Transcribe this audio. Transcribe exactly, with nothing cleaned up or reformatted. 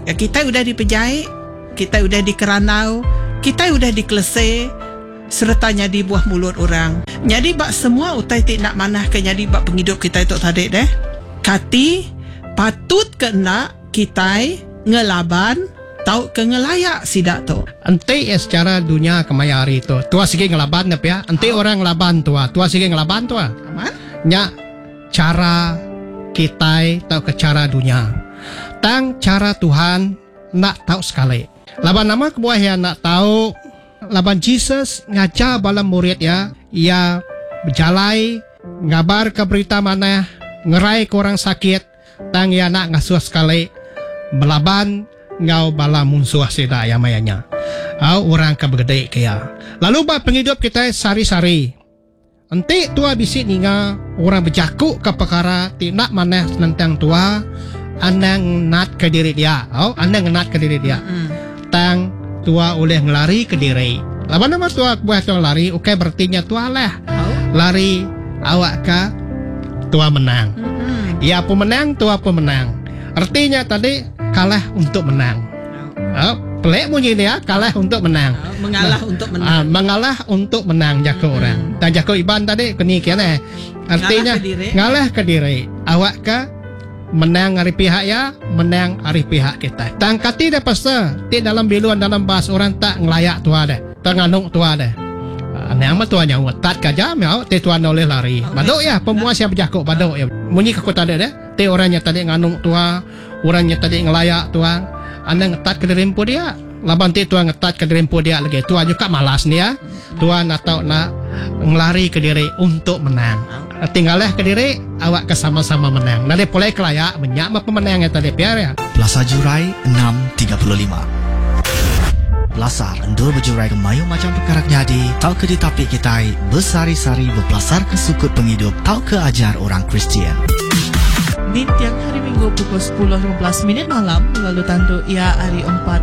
Ya, kita udah dipejai, kita udah dikeranau, kita udah dikelesai, sertanya di buah mulut orang. Jadi bak semua utai tik nak manah ke jadi bak penghidup kita itu tadi deh. Kati patut kena kita ngelaban tahu ke ngelayak sidak tu. Ante ya secara dunia kemaya hari tu. Tua sige ngelaban apa ya? Ante oh. orang ngelaban tua. Tua sige ngelaban tua. Aman? Nya cara kita tahu ke cara dunia. Tang cara Tuhan nak tahu sekali. Laban nama kebuah ya nak tahu. Laban Jesus ngajar bala murid ya. Ia berjalai ngabar ke berita mana ngerai ke orang sakit. Tang ya nak ngasuh sekali. Belaban ngau bala munsuh sida ya mayanya. Au orang ke begede kaya. Lalu ba penghidup kita sari-sari. Enti tua bisik ninga orang berjakuk ke perkara tidak maneh tentang tua anang nat ke diri dia. Au anang nat ke diri dia. Mm. Tang tua oleh ngelari ke diri. Laban nama tua buah tua lari, oke okay, berartinya tua lah. Oh. Lari awak ke tua menang. Mm-hmm. Ya pemenang tua pemenang. Artinya tadi kalah untuk menang. Oh, pelik bunyi dia kalah untuk menang. Oh, mengalah nah, untuk menang. Ah, mengalah untuk menang jago hmm. orang. Dan jago iban tadi kini kian artinya ngalah ke diri. Awak ke menang hari pihak ya, menang hari pihak kita. Tangkati dah pasta. Ti dalam biluan dalam bahasa orang tak ngelayak tua dah. Tak nganuk tua dah. Aneh amat tuanya wetat kajam ya, ti tuan oleh lari. Okay. Baduk ya, pemuas yang berjakuk baduk ya. Bunyi ke kota dah. Ti orangnya tadi nganuk tua. Orangnya tadi ngelayak tuang, anda ngetat ke derimpu dia. Laban ti tuang ngetat ke derimpu dia lagi. Tuan juga malas ni ya. Tuan atau nak ngelari ke diri untuk menang. Tinggalah ke diri, awak ke sama-sama menang. Nanti boleh kelayak menyak apa pemenangnya tadi biar ya. Plaza Jurai enam tiga puluh lima. Belasar endur berjurai ke mayu macam perkara jadi. Tahu ke di tapi kita bersari-sari berpelasar ke sukut penghidup. Tahu ke ajar orang Kristian. Di tiang hari Minggu pukul sepuluh lima belas minit malam, lalu tantu ia hari empat